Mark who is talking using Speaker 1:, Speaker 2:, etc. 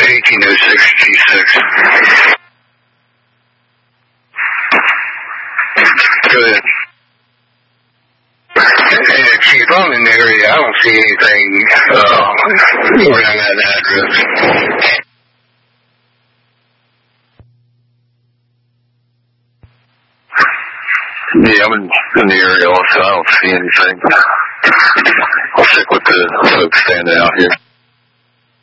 Speaker 1: 1806G6. Go ahead. Yeah, Chief, I'm in the area. I don't see anything around that address.
Speaker 2: Yeah, I'm in the area also. I don't see anything. I'll check with the folks standing out here.